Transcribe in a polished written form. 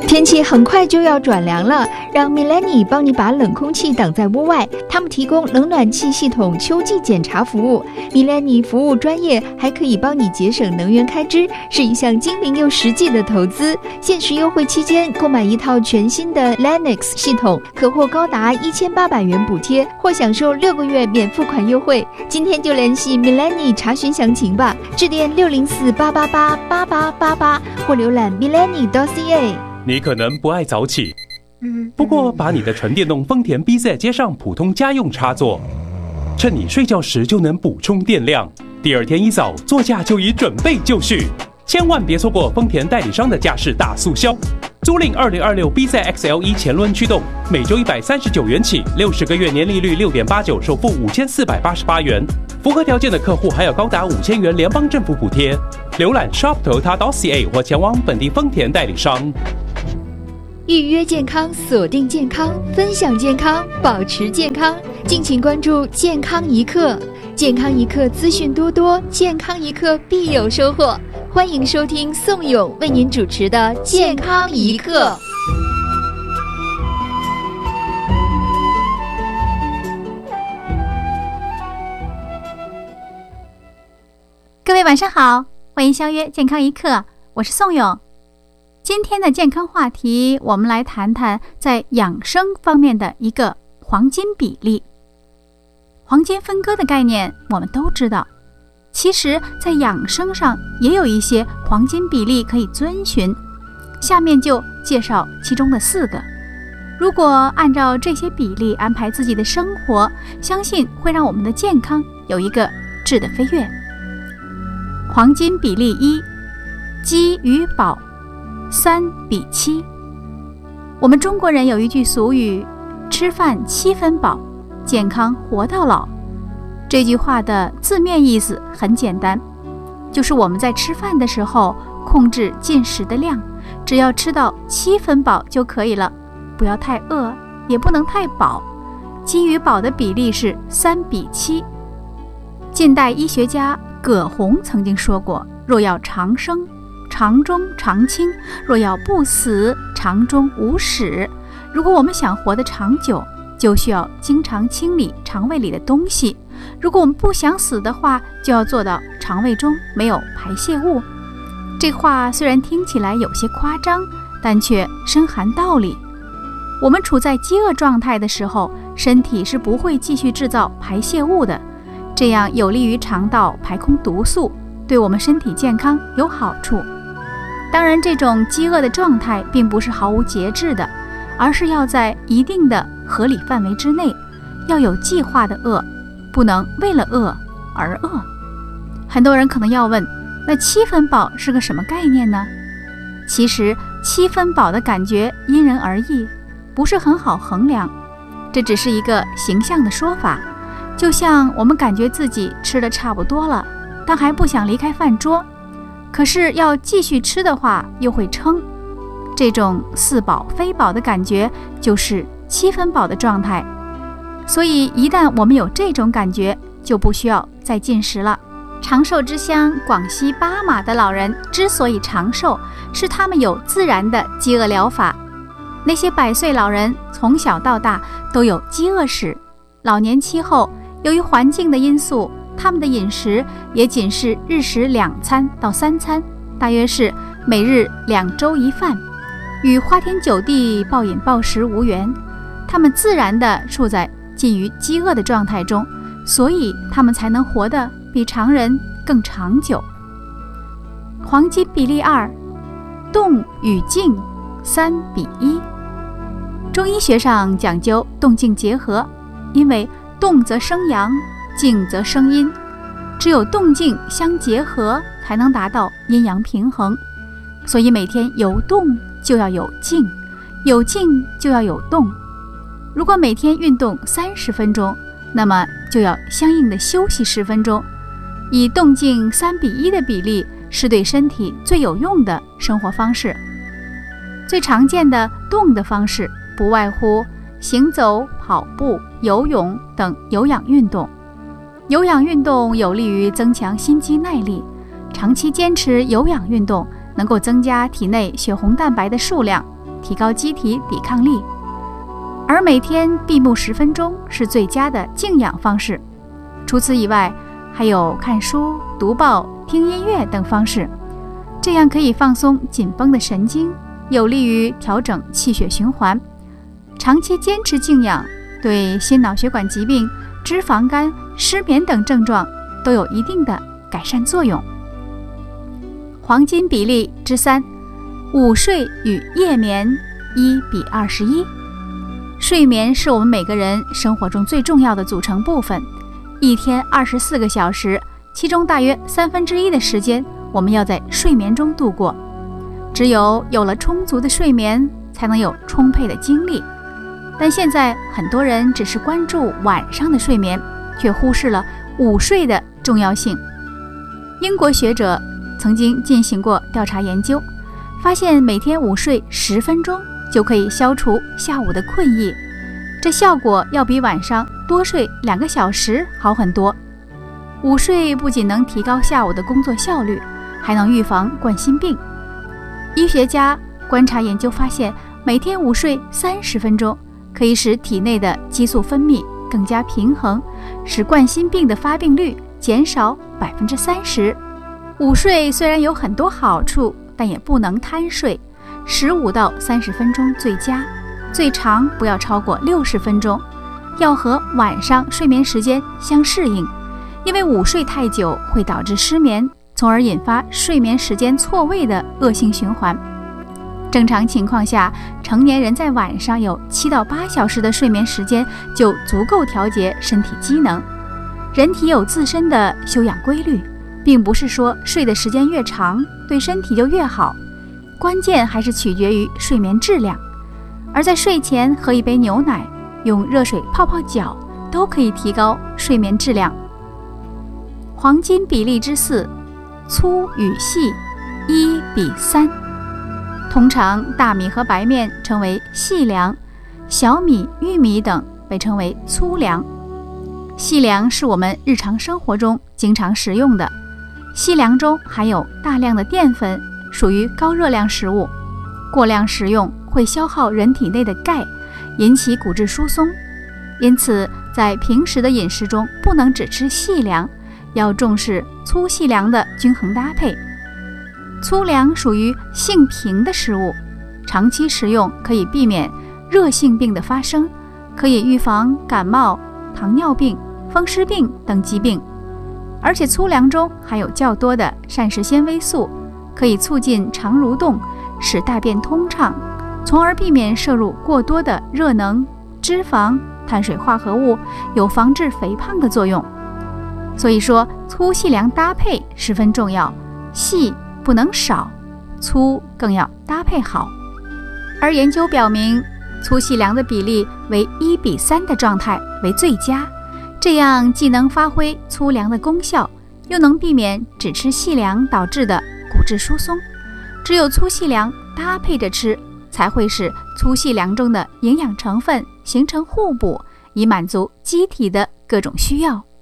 天气很快就要转凉了，让 Milani 帮你把冷空气挡在屋外。他们提供冷暖气系统秋季检查服务。Milani 服务专业，还可以帮你节省能源开支，是一项精明又实际的投资。限时优惠期间，购买一套全新的 Lennox 系统，可获高达1800元补贴，或享受6个月免付款优惠。今天就联系 Milani 查询详情吧，致电604-888-8888或浏览 milani.ca。 你可能不爱早起，不过把你的纯电动丰田 BZ 接上普通家用插座，趁你睡觉时就能补充电量。第二天一早，座驾就已准备就绪。千万别错过丰田代理商的驾驶大促销，租赁2026 BZ XLE 前轮驱动，每周139元起，60个月年利率6.89%，首付5488元。符合条件的客户还有高达5000元联邦政府补贴。浏览 shop.toyota.ca 或前往本地丰田代理商。 预约健康，锁定健康，分享健康，保持健康。敬请关注健康一刻，健康一刻资讯多多，健康一刻必有收获。欢迎收听宋勇为您主持的健康一刻。 各位晚上好，欢迎相约健康一刻，我是宋勇。今天的健康话题，我们来谈谈在养生方面的一个黄金比例。黄金分割的概念我们都知道，其实在养生上也有一些黄金比例可以遵循，下面就介绍其中的4个。如果按照这些比例安排自己的生活，相信会让我们的健康有一个质的飞跃。黄金比例1，饥与饱3:7。我们中国人有一句俗语，吃饭7分饱，健康活到老。这句话的字面意思很简单，就是我们在吃饭的时候控制进食的量，只要吃到7分饱就可以了，不要太饿，也不能太饱。饥与饱的比例是3:7。近代医学家葛洪曾经说过，若要长生，肠中常清；若要不死，肠中无屎。如果我们想活得长久，就需要经常清理肠胃里的东西。如果我们不想死的话，就要做到肠胃中没有排泄物。这话虽然听起来有些夸张，但却深含道理。我们处在饥饿状态的时候，身体是不会继续制造排泄物的，这样有利于肠道排空毒素，对我们身体健康有好处。当然，这种饥饿的状态并不是毫无节制的，而是要在一定的合理范围之内，要有计划的饿，不能为了饿而饿。很多人可能要问，那7分饱是个什么概念呢？其实7分饱的感觉因人而异，不是很好衡量，这只是一个形象的说法。就像我们感觉自己吃得差不多了，但还不想离开饭桌，可是要继续吃的话又会撑。这种似饱非饱的感觉就是7分饱的状态。所以一旦我们有这种感觉，就不需要再进食了。长寿之乡广西巴马的老人之所以长寿，是他们有自然的饥饿疗法。那些100岁老人从小到大都有饥饿史，老年期后由于环境的因素，他们的饮食也仅是日食2餐到3餐，大约是每日2粥1饭，与花天酒地暴饮暴食无缘。他们自然地处在近于饥饿的状态中，所以他们才能活得比常人更长久。黄金比例2，动与静3:1。中医学上讲究动静结合，因为动则生阳，静则生阴，只有动静相结合，才能达到阴阳平衡。所以每天有动就要有静，有静就要有动。如果每天运动30分钟，那么就要相应的休息10分钟。以动静3:1的比例是对身体最有用的生活方式。最常见的动的方式不外乎行走、跑步、游泳等有氧运动。有氧运动有利于增强心肌耐力，长期坚持有氧运动能够增加体内血红蛋白的数量， 提高机体抵抗力。而每天闭目10分钟是最佳的静养方式。除此以外，还有看书、读报、听音乐等方式，这样可以放松紧绷的神经，有利于调整气血循环。长期坚持静养，对心脑血管疾病、脂肪肝、失眠等症状都有一定的改善作用。黄金比例之3，午睡与夜眠1:21。睡眠是我们每个人生活中最重要的组成部分。一天24个小时，其中大约1/3的时间，我们要在睡眠中度过。只有了充足的睡眠，才能有充沛的精力。但现在很多人只是关注晚上的睡眠，却忽视了午睡的重要性。英国学者曾经进行过调查研究，发现每天午睡10分钟就可以消除下午的困意，这效果要比晚上多睡2个小时好很多。午睡不仅能提高下午的工作效率，还能预防冠心病。医学家观察研究发现，每天午睡30分钟可以使体内的激素分泌更加平衡，使冠心病的发病率减少30%。午睡虽然有很多好处，但也不能贪睡，15到30分钟最佳，最长不要超过60分钟，要和晚上睡眠时间相适应。因为午睡太久会导致失眠，从而引发睡眠时间错位的恶性循环。正常情况下，成年人在晚上有7到8小时的睡眠时间就足够调节身体机能。人体有自身的休养规律，并不是说睡的时间越长对身体就越好，关键还是取决于睡眠质量。而在睡前喝一杯牛奶，用热水泡泡脚，都可以提高睡眠质量。黄金比例之4，粗与细1:3。通常大米和白面称为细粮，小米、玉米等被称为粗粮。细粮是我们日常生活中经常食用的，细粮中含有大量的淀粉，属于高热量食物，过量食用会消耗人体内的钙，引起骨质疏松。因此在平时的饮食中不能只吃细粮，要重视粗细粮的均衡搭配。粗粮属于性平的食物，长期食用可以避免热性病的发生，可以预防感冒、糖尿病、风湿病等疾病。而且粗粮中含有较多的膳食纤维素，可以促进肠蠕动，使大便通畅，从而避免摄入过多的热能、脂肪、碳水化合物，有防治肥胖的作用。所以说，粗细粮搭配十分重要，细不能少，粗更要搭配好。而研究表明，粗细粮的比例为1:3的状态为最佳，这样既能发挥粗粮的功效，又能避免只吃细粮导致的骨质疏松。只有粗细粮搭配着吃，才会使粗细粮中的营养成分形成互补，以满足机体的各种需要。